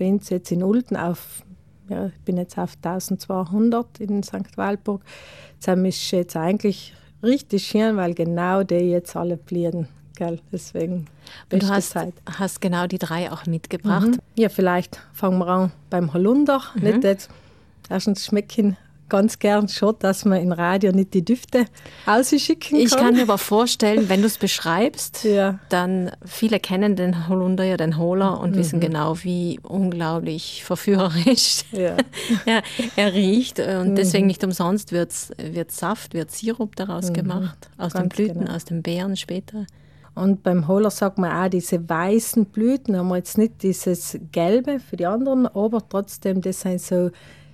bei uns jetzt in Ulten ich bin jetzt auf 1200 in St. Walburg. Das ist jetzt eigentlich richtig schön, weil genau die jetzt alle blühen. Deswegen beste und du Zeit. Hast genau die 3 auch mitgebracht. Mhm. Ja, vielleicht fangen wir an beim Holunder. Nicht jetzt, erstens schmecken ganz gern schon, dass man im Radio nicht die Düfte ausschicken kann. Ich kann mir aber vorstellen, wenn du es beschreibst, dann viele kennen den Holunder, ja den Hohler und wissen genau, wie unglaublich verführerisch er riecht. Und deswegen nicht umsonst wird Saft, wird Sirup daraus gemacht, aus den Blüten, aus den Beeren später. Und beim Hohler sagt man auch, diese weißen Blüten haben wir jetzt nicht dieses Gelbe für die anderen, aber trotzdem, das sind so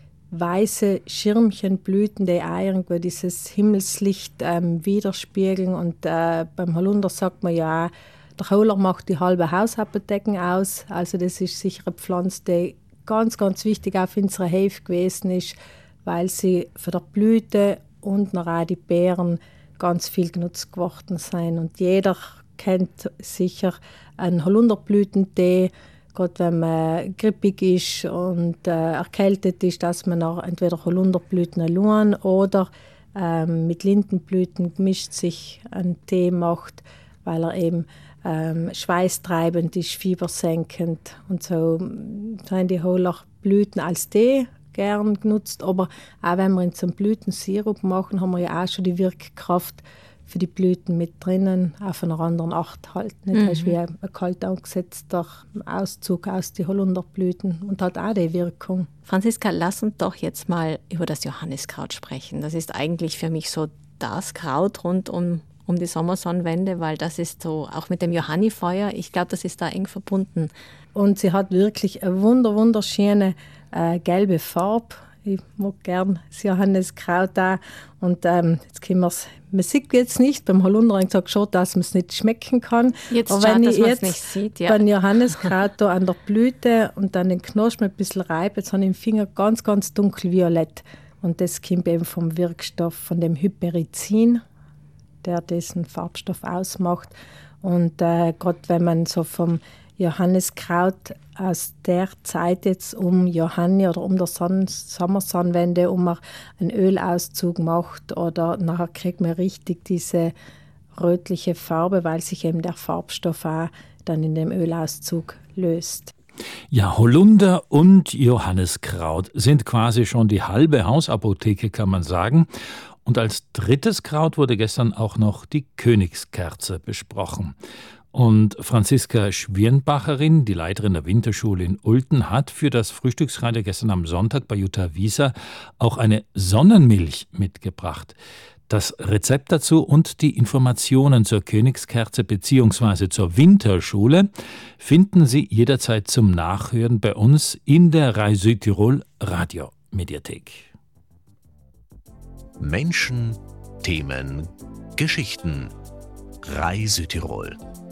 weiße Schirmchenblüten, die auch irgendwo dieses Himmelslicht widerspiegeln. Und beim Holunder sagt man ja, der Hohler macht die halbe Hausapotheken aus. Also das ist sicher eine Pflanze, die ganz, ganz wichtig auch für unsere Hefe gewesen ist, weil sie für die Blüte und noch auch die Beeren ganz viel genutzt geworden sind. Und jeder kennt sicher einen Holunderblütentee, gerade wenn man grippig ist und erkältet ist, dass man auch entweder Holunderblüten allein oder mit Lindenblüten gemischt sich einen Tee macht, weil er eben schweißtreibend ist, fiebersenkend. Und so sind die Hohlerblüten als Tee gern genutzt. Aber auch wenn wir in so einen Blütensirup machen, haben wir ja auch schon die Wirkkraft für die Blüten mit drinnen, auf einer anderen Art halt. Nicht? Das ist wie ein kalt angesetzter Auszug aus den Holunderblüten und hat auch die Wirkung. Franziska, lass uns doch jetzt mal über das Johanniskraut sprechen. Das ist eigentlich für mich so das Kraut rund um die Sommersonnenwende, weil das ist so, auch mit dem Johannifeuer, ich glaube, das ist da eng verbunden. Und sie hat wirklich eine wunderschöne gelbe Farbe. Ich mag gern das Johanniskraut auch. Und jetzt können man sieht jetzt nicht, beim Holunder habe ich gesagt schon, dass man es nicht schmecken kann. Jetzt aber schaut, wenn dass ich man jetzt es nicht sieht, ja. beim Johanniskraut da an der Blüte und dann den Knospen ein bisschen reibe, jetzt habe ich im Finger ganz, ganz dunkelviolett. Und das kommt eben vom Wirkstoff, von dem Hyperizin, der diesen Farbstoff ausmacht. Und gerade wenn man so vom Johanniskraut aus der Zeit jetzt um Johanni oder um der Sommersonnenwende, einen Ölauszug macht oder nachher kriegt man richtig diese rötliche Farbe, weil sich eben der Farbstoff auch dann in dem Ölauszug löst. Ja, Holunder und Johanniskraut sind quasi schon die halbe Hausapotheke, kann man sagen. Und als drittes Kraut wurde gestern auch noch die Königskerze besprochen. Und Franziska Schwirnbacherin, die Leiterin der Winterschule in Ulten, hat für das Frühstücksradio gestern am Sonntag bei Jutta Wieser auch eine Sonnenmilch mitgebracht. Das Rezept dazu und die Informationen zur Königskerze bzw. zur Winterschule finden Sie jederzeit zum Nachhören bei uns in der Rai Südtirol Radiomediathek. Menschen, Themen, Geschichten. Rai Südtirol.